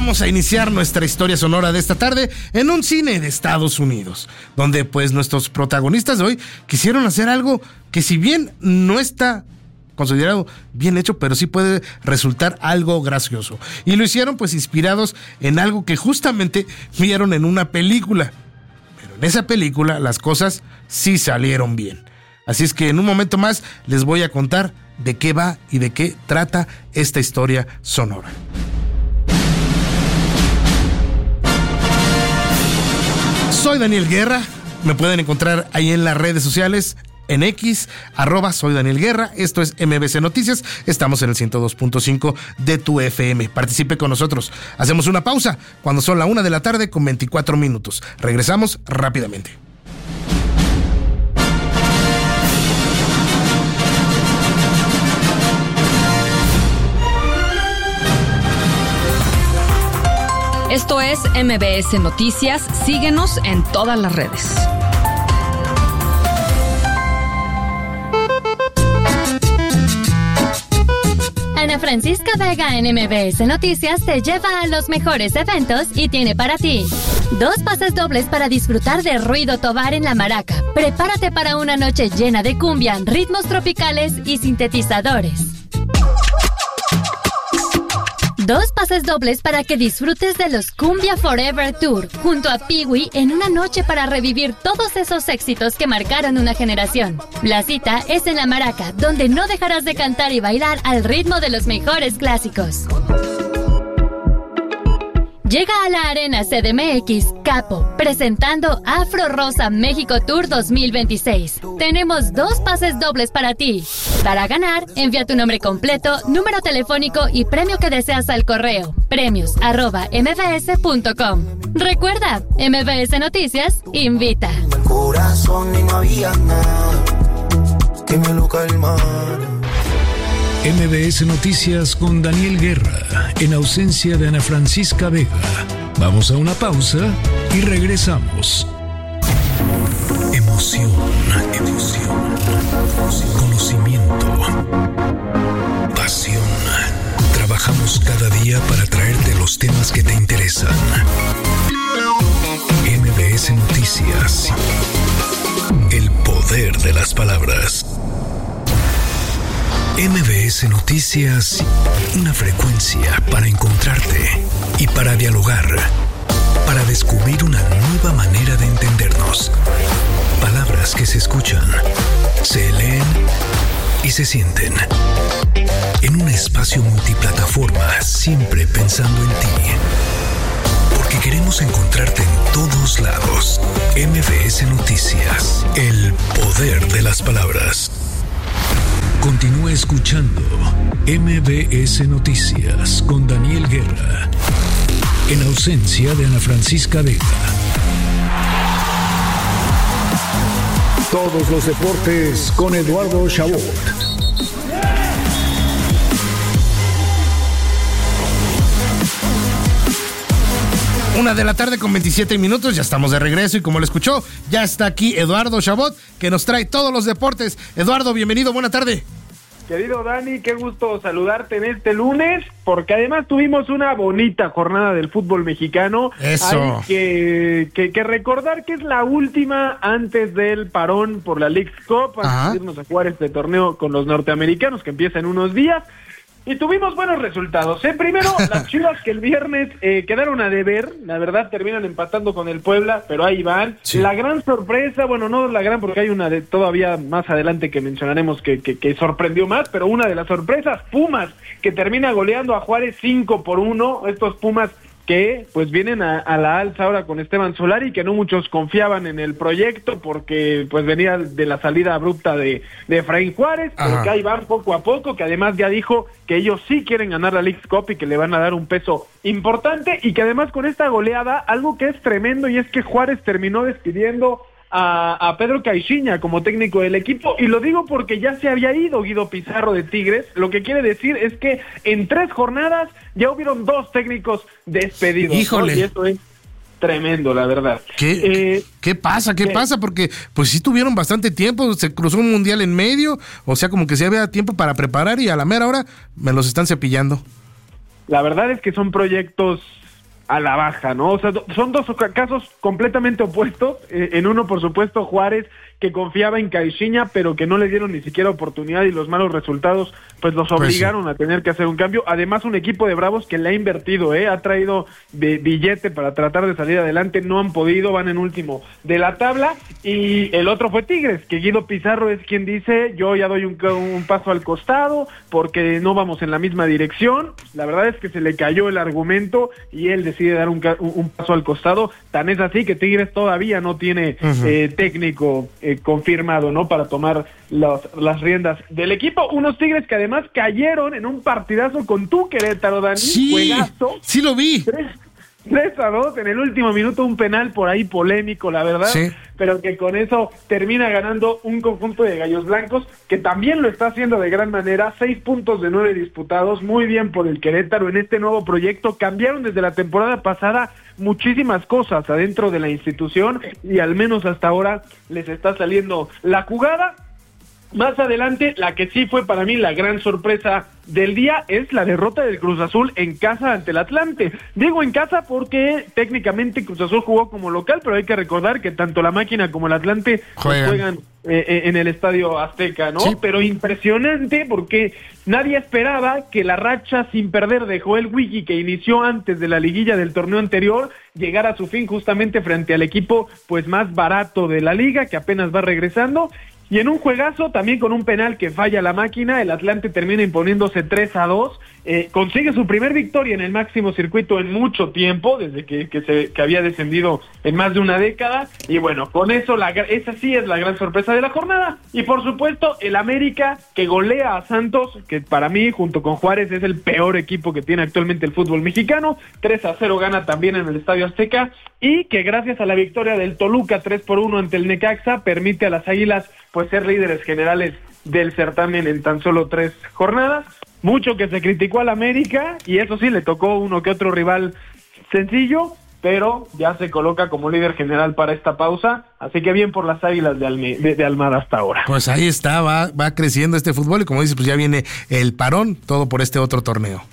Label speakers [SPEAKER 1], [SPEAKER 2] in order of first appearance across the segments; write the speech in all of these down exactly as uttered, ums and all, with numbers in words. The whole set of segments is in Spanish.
[SPEAKER 1] vamos a iniciar nuestra historia sonora de esta tarde en un cine de Estados Unidos, donde pues nuestros protagonistas de hoy quisieron hacer algo que, si bien no está considerado bien hecho, pero sí puede resultar algo gracioso. Y lo hicieron pues inspirados en algo que justamente vieron en una película. Pero en esa película las cosas sí salieron bien. Así es que en un momento más les voy a contar de qué va y de qué trata esta historia sonora. Soy Daniel Guerra, me pueden encontrar ahí en las redes sociales, en X, arroba soy Daniel Guerra. Esto es M B C Noticias, estamos en el ciento dos punto cinco de tu F M. Participe con nosotros. Hacemos una pausa cuando son la una de la tarde con veinticuatro minutos. Regresamos rápidamente.
[SPEAKER 2] Esto es M B S Noticias. Síguenos en todas las redes.
[SPEAKER 3] Ana Francisca Vega en M B S Noticias te lleva a los mejores eventos y tiene para ti dos pases dobles para disfrutar de Ruido Tobar en La Maraca. Prepárate para una noche llena de cumbia, ritmos tropicales y sintetizadores. Dos pases dobles para que disfrutes de los Cumbia Forever Tour junto a Pee-wee en una noche para revivir todos esos éxitos que marcaron una generación. La cita es en La Maraca, donde no dejarás de cantar y bailar al ritmo de los mejores clásicos. Llega a la Arena C D M X Capo, presentando Afro Rosa México Tour dos mil veintiséis. Tenemos dos pases dobles para ti. Para ganar, envía tu nombre completo, número telefónico y premio que deseas al correo premios arroba m b s punto com. Recuerda, M B S Noticias invita.
[SPEAKER 4] El corazón y no había nada que me lo calmara.
[SPEAKER 5] M B S Noticias con Daniel Guerra, en ausencia de Ana Francisca Vega. Vamos a una pausa y regresamos. Emoción, emoción, conocimiento, pasión. Trabajamos cada día para traerte los temas que te interesan. M B S Noticias. El poder de las palabras. M B S Noticias, una frecuencia para encontrarte y para dialogar, para descubrir una nueva manera de entendernos. Palabras que se escuchan, se leen y se sienten. En un espacio multiplataforma, siempre pensando en ti. Porque queremos encontrarte en todos lados. M B S Noticias, el poder de las palabras. Continúa escuchando M B S Noticias con Daniel Guerra, en ausencia de Ana Francisca Vega.
[SPEAKER 6] Todos los deportes con Eduardo Chabot.
[SPEAKER 1] Una de la tarde con veintisiete minutos, ya estamos de regreso y como lo escuchó, ya está aquí Eduardo Chabot, que nos trae todos los deportes. Eduardo, bienvenido, buena tarde.
[SPEAKER 7] Querido Dani, qué gusto saludarte en este lunes, porque además tuvimos una bonita jornada del fútbol mexicano.
[SPEAKER 1] Eso.
[SPEAKER 7] Hay que, que, que recordar que es la última antes del parón por la Leagues Cup, antes de irnos a jugar este torneo con los norteamericanos, que empieza en unos días. Y tuvimos buenos resultados, ¿eh? Primero, las Chivas que el viernes eh, quedaron a deber, la verdad terminan empatando con el Puebla, pero ahí van. Sí. La gran sorpresa, bueno, no la gran porque hay una de todavía más adelante que mencionaremos que, que, que sorprendió más, pero una de las sorpresas, Pumas, que termina goleando a Juárez cinco por uno, estos Pumas que pues vienen a, a la alza ahora con Esteban Solari, que no muchos confiaban en el proyecto porque pues venía de la salida abrupta de, de Efraín Juárez, Ajá. pero que ahí van poco a poco, que además ya dijo que ellos sí quieren ganar la Leagues Cup y que le van a dar un peso importante, y que además con esta goleada, algo que es tremendo, y es que Juárez terminó despidiendo A, a Pedro Caixinha como técnico del equipo, y lo digo porque ya se había ido Guido Pizarro de Tigres, lo que quiere decir es que en tres jornadas ya hubieron dos técnicos despedidos.
[SPEAKER 1] Híjole.
[SPEAKER 7] ¿no? Y eso es tremendo, la verdad.
[SPEAKER 1] ¿Qué,
[SPEAKER 7] eh,
[SPEAKER 1] ¿qué pasa? ¿Qué, ¿Qué pasa? Porque pues sí tuvieron bastante tiempo, se cruzó un mundial en medio, o sea, como que sí había tiempo para preparar y a la mera hora me los están cepillando.
[SPEAKER 7] La verdad es que son proyectos a la baja, ¿no? O sea, son dos casos completamente opuestos. Eh, en uno, por supuesto, Juárez, que confiaba en Caixinha, pero que no le dieron ni siquiera oportunidad y los malos resultados, pues los obligaron pues sí. a tener que hacer un cambio. Además, un equipo de Bravos que le ha invertido, ¿eh? Ha traído de billete para tratar de salir adelante, no han podido, van en último de la tabla. Y el otro fue Tigres, que Guido Pizarro es quien dice, yo ya doy un, un paso al costado, porque no vamos en la misma dirección. La verdad es que se le cayó el argumento y él decide dar un, un paso al costado. Tan es así que Tigres todavía no tiene uh-huh. eh, técnico eh, confirmado, ¿no? Para tomar los, las riendas del equipo. Unos Tigres que además cayeron en un partidazo con tu Querétaro, Dani.
[SPEAKER 1] Sí,
[SPEAKER 7] juegazo.
[SPEAKER 1] Sí lo vi.
[SPEAKER 7] tres a dos en el último minuto, un penal por ahí polémico, la verdad, sí. pero que con eso termina ganando un conjunto de Gallos Blancos, que también lo está haciendo de gran manera, seis puntos de nueve disputados, muy bien por el Querétaro en este nuevo proyecto. Cambiaron desde la temporada pasada muchísimas cosas adentro de la institución y al menos hasta ahora les está saliendo la jugada. Más adelante, la que sí fue para mí la gran sorpresa del día es la derrota del Cruz Azul en casa ante el Atlante. Digo en casa porque técnicamente Cruz Azul jugó como local, pero hay que recordar que tanto la Máquina como el Atlante juegan, juegan eh, en el Estadio Azteca, ¿no? Sí. Pero impresionante porque nadie esperaba que la racha sin perder de Joel Wiggy, que inició antes de la liguilla del torneo anterior, llegara a su fin justamente frente al equipo pues más barato de la liga, que apenas va regresando. Y en un juegazo, también con un penal que falla la Máquina, el Atlante termina imponiéndose tres a dos, eh, consigue su primer victoria en el máximo circuito en mucho tiempo, desde que, que, se, que había descendido en más de una década, y bueno, con eso, la, esa sí es la gran sorpresa de la jornada. Y por supuesto, el América, que golea a Santos, que para mí, junto con Juárez, es el peor equipo que tiene actualmente el fútbol mexicano, tres a cero gana también en el Estadio Azteca, y que gracias a la victoria del Toluca tres por uno ante el Necaxa, permite a las Águilas pues ser líderes generales del certamen en tan solo tres jornadas. Mucho que se criticó al América, y eso sí, le tocó uno que otro rival sencillo, pero ya se coloca como líder general para esta pausa, así que bien por las Águilas de, Alme, de, de Almada hasta ahora.
[SPEAKER 1] Pues ahí está, va, va creciendo este fútbol, y como dices, pues ya viene el parón, todo por este otro torneo.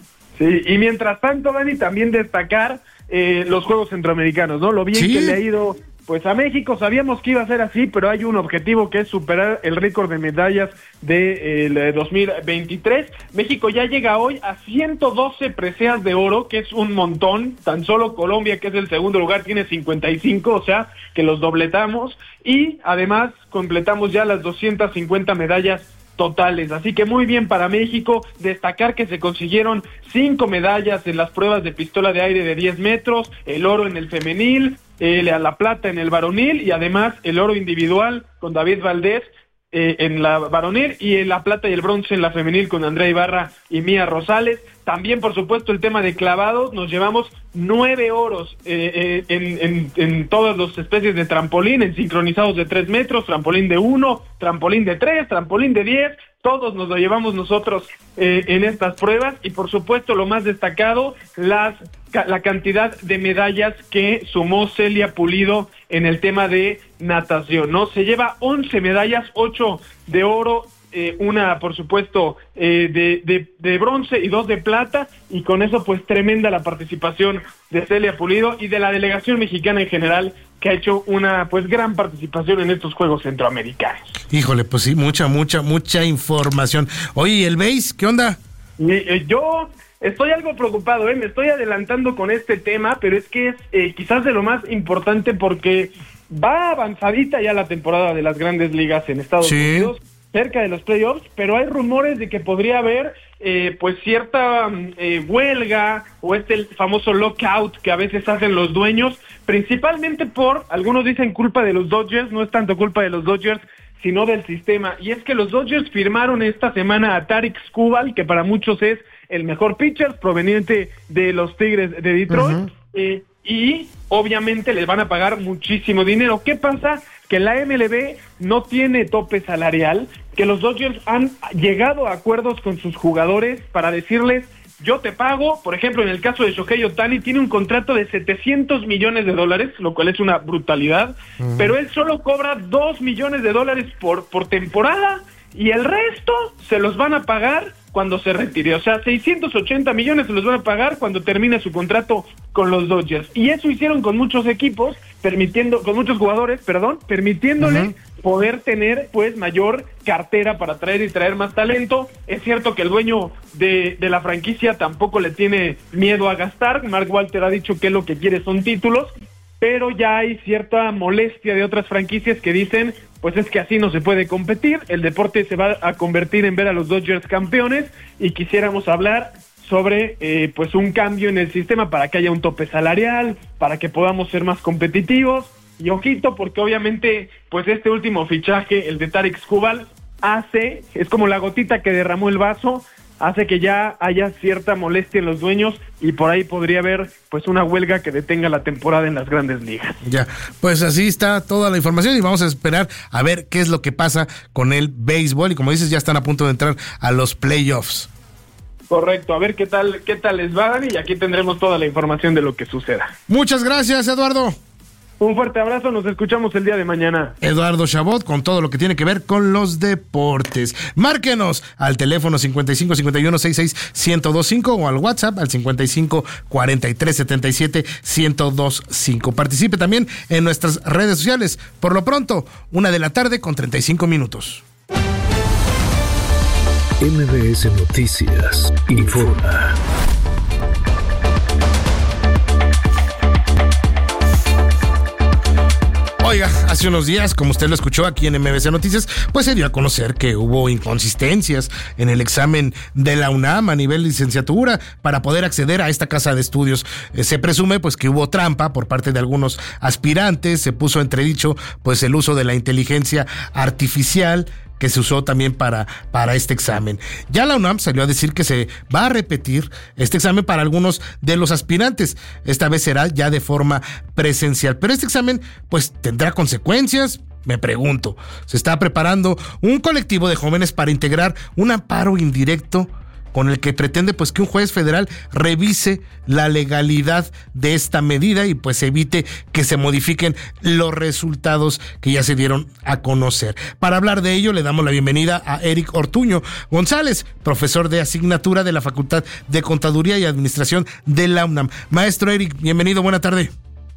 [SPEAKER 7] Sí, y mientras tanto, Dani, también destacar eh, los Juegos Centroamericanos, ¿no? Lo bien ¿Sí? que le ha ido pues a México. Sabíamos que iba a ser así, pero hay un objetivo que es superar el récord de medallas del de, dos mil veintitrés. México ya llega hoy a ciento doce preseas de oro, que es un montón. Tan solo Colombia, que es el segundo lugar, tiene cincuenta y cinco, o sea, que los dobletamos. Y además completamos ya las doscientas cincuenta medallas totales, así que muy bien para México. Destacar que se consiguieron cinco medallas en las pruebas de pistola de aire de diez metros, el oro en el femenil, eh, la plata en el varonil, y además el oro individual con David Valdés eh, en la varonil, y en la plata y el bronce en la femenil con Andrea Ibarra y Mía Rosales. También, por supuesto, el tema de clavados, nos llevamos nueve oros eh, eh, en, en, en todas las especies de trampolín, en sincronizados de tres metros, trampolín de uno, trampolín de tres, trampolín de diez, todos nos lo llevamos nosotros eh, en estas pruebas. Y por supuesto, lo más destacado, las la cantidad de medallas que sumó Celia Pulido en el tema de natación, ¿no? Se lleva once medallas, ocho de oro, Eh, una por supuesto eh, de, de, de bronce y dos de plata, y con eso pues tremenda la participación de Celia Pulido y de la delegación mexicana en general, que ha hecho una pues gran participación en estos Juegos Centroamericanos.
[SPEAKER 1] Híjole, pues sí, mucha, mucha, mucha información. Oye, ¿y el béis? ¿Qué onda?
[SPEAKER 7] Y, eh, yo estoy algo preocupado, eh, me estoy adelantando con este tema, pero es que es eh, quizás de lo más importante, porque va avanzadita ya la temporada de las grandes ligas en Estados sí. Unidos, cerca de los playoffs, pero hay rumores de que podría haber eh, pues cierta eh, huelga, o este famoso lockout que a veces hacen los dueños, principalmente por, algunos dicen culpa de los Dodgers, no es tanto culpa de los Dodgers, sino del sistema. Y es que los Dodgers firmaron esta semana a Tarik Skubal, que para muchos es el mejor pitcher proveniente de los Tigres de Detroit, uh-huh. eh, y obviamente les van a pagar muchísimo dinero. ¿Qué pasa? Que la M L B no tiene tope salarial, que los Dodgers han llegado a acuerdos con sus jugadores para decirles, yo te pago. Por ejemplo, en el caso de Shohei Ohtani, tiene un contrato de setecientos millones de dólares, lo cual es una brutalidad, uh-huh. pero él solo cobra dos millones de dólares por, por temporada, y el resto se los van a pagar cuando se retire. O sea, seiscientos ochenta millones se los van a pagar cuando termine su contrato con los Dodgers. Y eso hicieron con muchos equipos, permitiendo, con muchos jugadores, perdón, permitiéndole uh-huh. poder tener pues mayor cartera para traer y traer más talento. Es cierto que el dueño de, de la franquicia tampoco le tiene miedo a gastar. Mark Walter ha dicho que lo que quiere son títulos, pero ya hay cierta molestia de otras franquicias que dicen, pues es que así no se puede competir, el deporte se va a convertir en ver a los Dodgers campeones, y quisiéramos hablar sobre eh, pues un cambio en el sistema para que haya un tope salarial, para que podamos ser más competitivos. Y ojito, porque obviamente pues este último fichaje, el de Tarik Skubal, hace, es como la gotita que derramó el vaso, hace que ya haya cierta molestia en los dueños, y por ahí podría haber pues una huelga que detenga la temporada en las Grandes Ligas.
[SPEAKER 1] Ya, pues así está toda la información, y vamos a esperar a ver qué es lo que pasa con el béisbol, y como dices, ya están a punto de entrar a los playoffs.
[SPEAKER 7] Correcto, a ver qué tal, qué tal les va, Dani, y aquí tendremos toda la información de lo que suceda.
[SPEAKER 1] Muchas gracias, Eduardo.
[SPEAKER 7] Un fuerte abrazo, nos escuchamos el día de mañana.
[SPEAKER 1] Eduardo Chabot con todo lo que tiene que ver con los deportes. Márquenos al teléfono cincuenta y cinco cincuenta y uno sesenta y seis ciento veinticinco o al WhatsApp al cincuenta y cinco cuarenta y tres setenta y siete ciento veinticinco. Participe también en nuestras redes sociales. Por lo pronto, una de la tarde con treinta y cinco minutos.
[SPEAKER 5] M B S Noticias informa.
[SPEAKER 1] Oiga, hace unos días, como usted lo escuchó aquí en M B C Noticias, pues se dio a conocer que hubo inconsistencias en el examen de la UNAM a nivel licenciatura para poder acceder a esta casa de estudios. Eh, se presume pues que hubo trampa por parte de algunos aspirantes, se puso entredicho pues el uso de la inteligencia artificial que se usó también para, para este examen. Ya la UNAM salió a decir que se va a repetir este examen para algunos de los aspirantes. Esta vez será ya de forma presencial. Pero este examen, pues, ¿tendrá consecuencias? Me pregunto. Se está preparando un colectivo de jóvenes para integrar un amparo indirecto con el que pretende pues que un juez federal revise la legalidad de esta medida y pues evite que se modifiquen los resultados que ya se dieron a conocer. Para hablar de ello le damos la bienvenida a Eric Ortuño González, profesor de asignatura de la Facultad de Contaduría y Administración de la UNAM. Maestro Eric, bienvenido, buena tarde.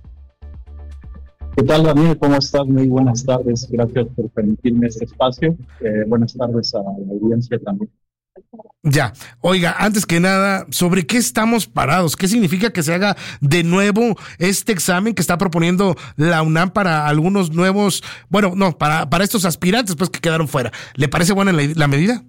[SPEAKER 8] ¿Qué tal, Daniel? ¿Cómo estás? Muy buenas tardes. Gracias por permitirme este espacio. Eh, buenas tardes a la audiencia también.
[SPEAKER 1] Ya, oiga, antes que nada, ¿sobre qué estamos parados? ¿Qué significa que se haga de nuevo este examen que está proponiendo la UNAM para algunos nuevos, bueno, no, para, para estos aspirantes pues que quedaron fuera? ¿Le parece buena la, la medida?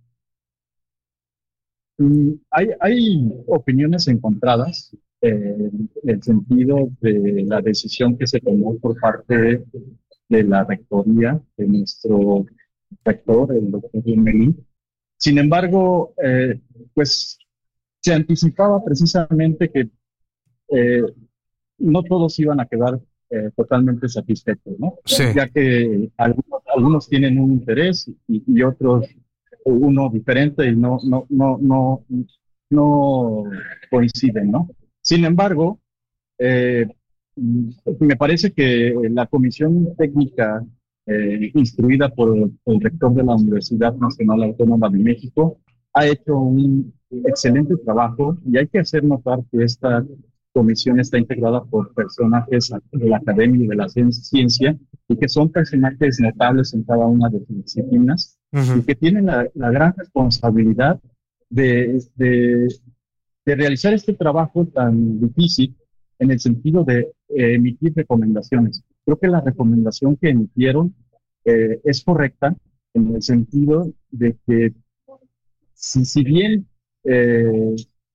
[SPEAKER 8] Mm, hay, hay opiniones encontradas eh, en el sentido de la decisión que se tomó por parte de la rectoría, de nuestro rector, el doctor Melí. Sin embargo, eh, pues se anticipaba precisamente que eh, no todos iban a quedar eh, totalmente satisfechos, ¿no?
[SPEAKER 1] Sí.
[SPEAKER 8] Ya que algunos, algunos tienen un interés y, y otros uno diferente y no, no, no, no, no coinciden, ¿no? Sin embargo, eh, me parece que la comisión técnica Eh, instruida por el rector de la Universidad Nacional Autónoma de México, ha hecho un excelente trabajo y hay que hacer notar que esta comisión está integrada por personajes de la academia y de la ciencia y que son personajes notables en cada una de sus disciplinas uh-huh. y que tienen la, la gran responsabilidad de, de, de realizar este trabajo tan difícil en el sentido de eh, emitir recomendaciones. Creo que la recomendación que emitieron eh, es correcta en el sentido de que si, si bien eh,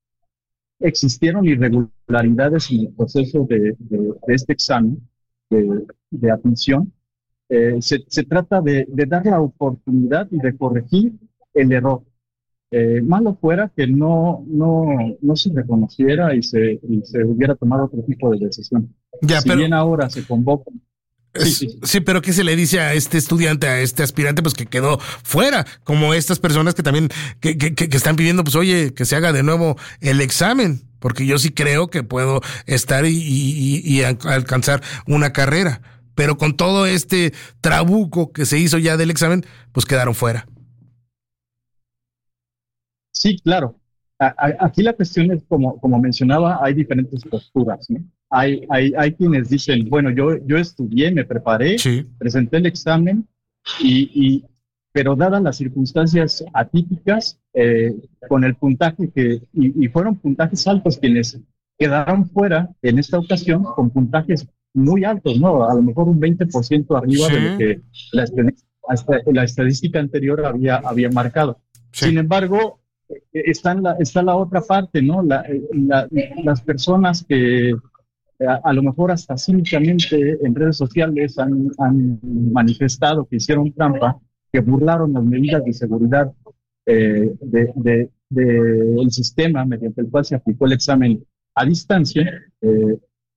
[SPEAKER 8] existieron irregularidades en el proceso de, de, de este examen de, de admisión, eh, se, se trata de, de dar la oportunidad y de corregir el error. Eh, malo fuera que no, no, no se reconociera y se, y se hubiera tomado otro tipo de decisión.
[SPEAKER 1] Ya,
[SPEAKER 8] si
[SPEAKER 1] pero,
[SPEAKER 8] bien ahora se convoca.
[SPEAKER 1] Sí, sí, sí. sí, pero ¿qué se le dice a este estudiante, a este aspirante, pues que quedó fuera? Como estas personas que también, que, que, que están pidiendo, pues oye, que se haga de nuevo el examen, porque yo sí creo que puedo estar y, y, y alcanzar una carrera. Pero con todo este trabuco que se hizo ya del examen, pues quedaron fuera.
[SPEAKER 8] Sí, claro. a, a, aquí la cuestión es, como, como mencionaba, hay diferentes posturas, ¿no? Hay, hay, hay quienes dicen, bueno, yo, yo estudié, me preparé, sí. presenté el examen, y, y, pero dadas las circunstancias atípicas, eh, con el puntaje que, y, y fueron puntajes altos quienes quedaron fuera en esta ocasión con puntajes muy altos, ¿no? A lo mejor un veinte por ciento arriba sí. de lo que la, hasta la estadística anterior había, había marcado. Sí. Sin embargo, está la, está la otra parte, ¿no? La, la, las personas que a, a lo mejor hasta cínicamente en redes sociales han, han manifestado que hicieron trampa, que burlaron las medidas de seguridad eh, de, de, de el sistema mediante el cual se aplicó el examen a distancia, eh,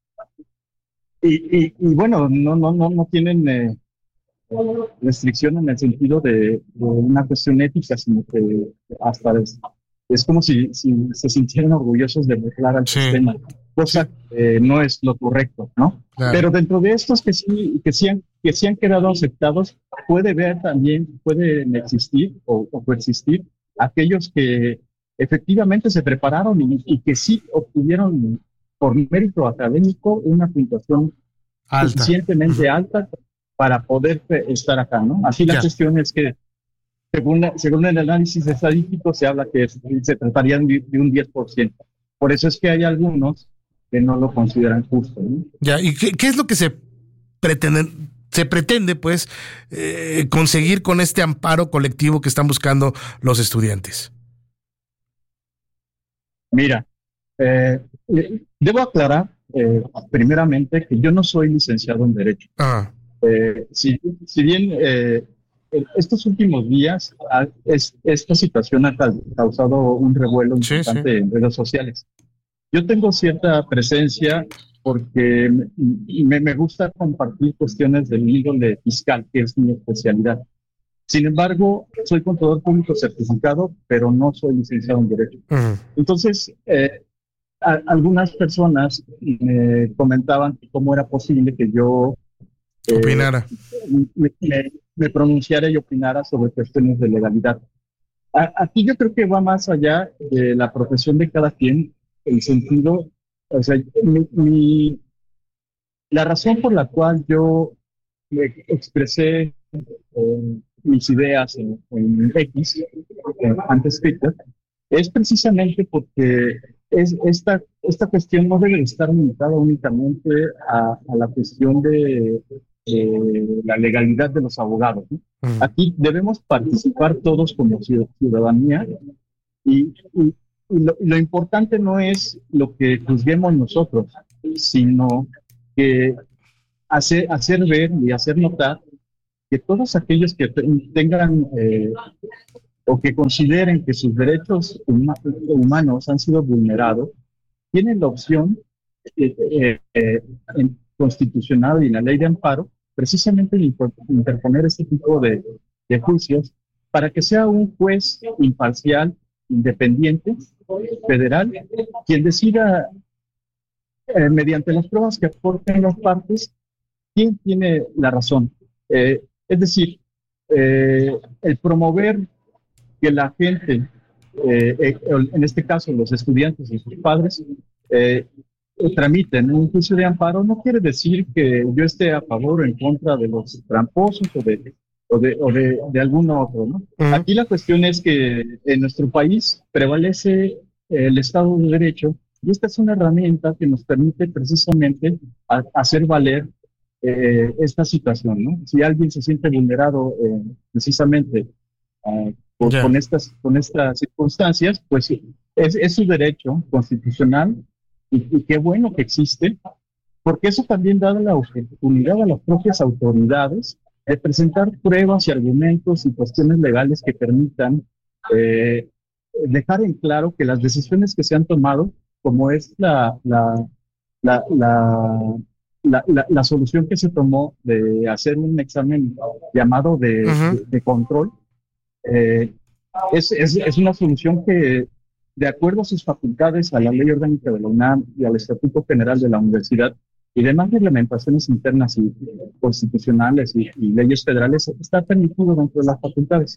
[SPEAKER 8] y, y, y bueno, no, no, no, no tienen eh, restricción en el sentido de, de una cuestión ética, sino que hasta es, es como si, si se sintieran orgullosos de burlar al sí. sistema, cosa que eh, no es lo correcto, ¿no? Claro. Pero dentro de estos que sí, que sí han, que sí han quedado aceptados, puede ver también, pueden existir o, o coexistir aquellos que efectivamente se prepararon y, y que sí obtuvieron por mérito académico una puntuación alta. suficientemente uh-huh. alta para poder estar acá, ¿no? Así la ya. cuestión es que según, la, según el análisis estadístico se habla que es, se trataría de, de un diez por ciento. Por eso es que hay algunos que no lo consideran justo, ¿no?
[SPEAKER 1] Ya, ¿y qué, qué es lo que se pretende, se pretende, pues, eh, conseguir con este amparo colectivo que están buscando los estudiantes?
[SPEAKER 8] Mira, eh, debo aclarar eh, primeramente que yo no soy licenciado en Derecho. Ah. Eh, si, si bien eh, estos últimos días ha, es, esta situación ha causado un revuelo importante sí, sí. en redes sociales. Yo tengo cierta presencia porque me, me gusta compartir cuestiones del índole fiscal, que es mi especialidad. Sin embargo, soy contador público certificado, pero no soy licenciado en Derecho. Uh-huh. Entonces, eh, a, algunas personas me comentaban cómo era posible que yo eh,
[SPEAKER 1] opinara.
[SPEAKER 8] Me, me, me pronunciara y opinara sobre cuestiones de legalidad. A, aquí yo creo que va más allá de la profesión de cada quien, el sentido, o sea, mi, mi, la razón por la cual yo me expresé eh, mis ideas en, en X, eh, antes Twitter, es precisamente porque es, esta, esta cuestión no debe estar limitada únicamente a, a la cuestión de eh, la legalidad de los abogados, ¿no? Uh-huh. Aquí debemos participar todos como ciudadanía y, y Y lo, lo importante no es lo que juzguemos nosotros, sino que hacer, hacer ver y hacer notar que todos aquellos que tengan eh, o que consideren que sus derechos huma, humanos han sido vulnerados, tienen la opción eh, eh, eh, en constitucional y en la ley de amparo, precisamente de interponer este tipo de, de juicios para que sea un juez imparcial, independiente, federal, quien decida eh, mediante las pruebas que aporten las partes quién tiene la razón. Eh, es decir, eh, el promover que la gente, eh, eh, en este caso los estudiantes y sus padres, eh, tramiten un juicio de amparo no quiere decir que yo esté a favor o en contra de los tramposos o de o de, o de, de algún otro, ¿no? Uh-huh. Aquí la cuestión es que en nuestro país prevalece el Estado de Derecho y esta es una herramienta que nos permite precisamente a, hacer valer eh, esta situación, ¿no? Si alguien se siente vulnerado eh, precisamente uh, por, yeah. con, estas, con estas circunstancias, pues es, es su derecho constitucional y, y qué bueno que existe, porque eso también da la oportunidad a las propias autoridades de presentar pruebas y argumentos y cuestiones legales que permitan eh, dejar en claro que las decisiones que se han tomado, como es la, la, la, la, la, la, la solución que se tomó de hacer un examen llamado de, uh-huh. de, de control, eh, es, es, es una solución que, de acuerdo a sus facultades, a la Ley Orgánica de la UNAM y al Estatuto General de la Universidad, y demás reglamentaciones internas y constitucionales y, y leyes federales, está permitido dentro de las facultades.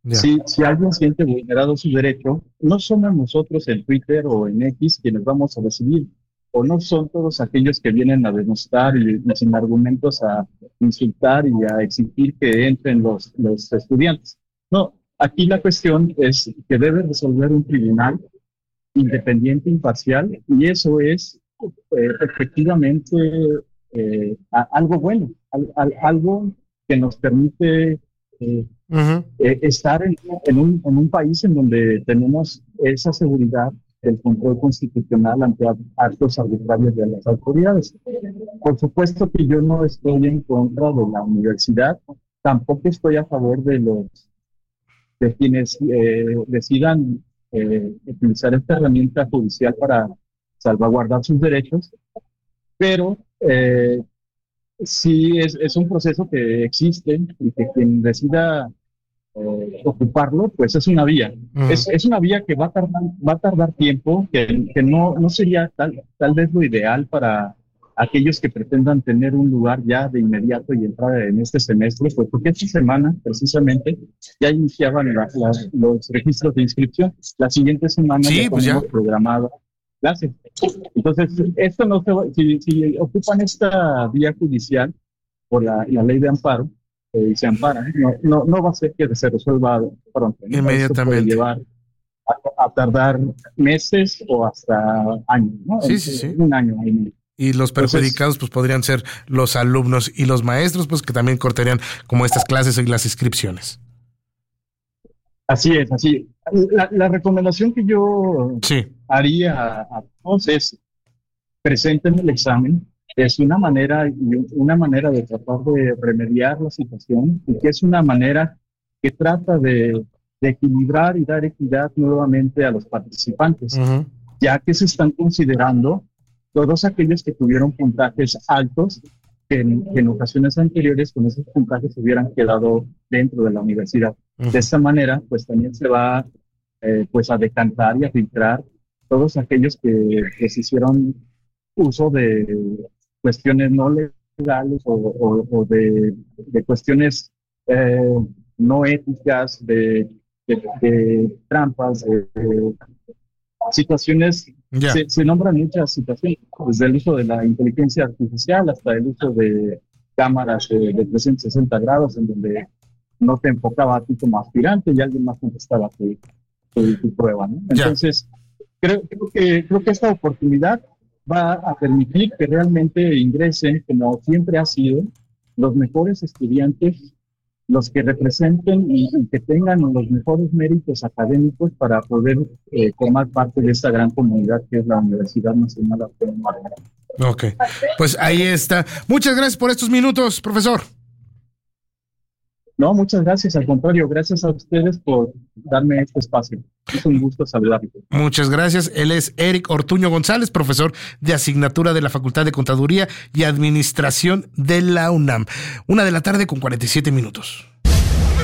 [SPEAKER 8] Yeah. Si, si alguien siente vulnerado su derecho, no somos nosotros en Twitter o en X quienes vamos a decidir, o no son todos aquellos que vienen a denostar y, y sin argumentos a insultar y a exigir que entren los, los estudiantes. No, aquí la cuestión es que debe resolver un tribunal independiente, imparcial, y eso es eh, efectivamente eh, a, algo bueno, al, al, algo que nos permite eh, uh-huh. eh, estar en, en, un, en un país en donde tenemos esa seguridad del control constitucional ante actos arbitrarios de las autoridades. Por supuesto que yo no estoy en contra de la universidad, tampoco estoy a favor de los de quienes eh, decidan eh, utilizar esta herramienta judicial para salvaguardar sus derechos, pero eh, sí es, es un proceso que existe y que quien decida Eh, ocuparlo, pues es una vía. Uh-huh. Es, es una vía que va a tardar, va a tardar tiempo, que, que no, no sería tal, tal vez lo ideal para aquellos que pretendan tener un lugar ya de inmediato y entrar en este semestre, pues porque esta semana, precisamente, ya iniciaban la, la, los registros de inscripción. La siguiente semana
[SPEAKER 1] sí,
[SPEAKER 8] ya
[SPEAKER 1] pues
[SPEAKER 8] tenemos
[SPEAKER 1] ya.
[SPEAKER 8] programado clases. Entonces, esto no se va, si, si ocupan esta vía judicial por la, la ley de amparo, y se ampara, no, no, no va a ser que se resuelva pronto. ¿no?
[SPEAKER 1] Inmediatamente.
[SPEAKER 8] Puede llevar a, a tardar meses o hasta años, ¿no?
[SPEAKER 1] Sí, sí, sí.
[SPEAKER 8] Un año. año.
[SPEAKER 1] Y los perjudicados, Entonces, pues podrían ser los alumnos y los maestros, pues que también cortarían como estas clases y las inscripciones.
[SPEAKER 8] Así es, así. La, la recomendación que yo
[SPEAKER 1] sí.
[SPEAKER 8] haría a, a todos es presenten el examen. Es una manera, una manera de tratar de remediar la situación y que es una manera que trata de, de equilibrar y dar equidad nuevamente a los participantes, uh-huh. ya que se están considerando todos aquellos que tuvieron puntajes altos que en, que en ocasiones anteriores con esos puntajes se hubieran quedado dentro de la universidad. Uh-huh. De esta manera, pues también se va eh, pues a decantar y a filtrar todos aquellos que, que se hicieron uso de cuestiones no legales o, o, o de, de cuestiones eh, no éticas, de, de, de trampas, de, de situaciones, yeah. se, se nombran muchas situaciones, desde el uso de la inteligencia artificial hasta el uso de cámaras de, de trescientos sesenta grados en donde no te enfocaba a ti como aspirante y alguien más contestaba tu, tu, tu prueba, ¿no? Entonces, yeah. creo, creo, que, creo que esta oportunidad va a permitir que realmente ingresen, como siempre ha sido, los mejores estudiantes, los que representen y, y que tengan los mejores méritos académicos para poder eh, formar parte de esta gran comunidad que es la Universidad Nacional Autónoma de México.
[SPEAKER 1] Ok, pues ahí está. Muchas gracias por estos minutos, profesor.
[SPEAKER 8] No, muchas gracias, al contrario, gracias a ustedes por darme este espacio. Es un gusto saludarlos.
[SPEAKER 1] Muchas gracias. Él es Eric Ortuño González, profesor de asignatura de la Facultad de Contaduría y Administración de la UNAM. Una de la tarde con cuarenta y siete minutos.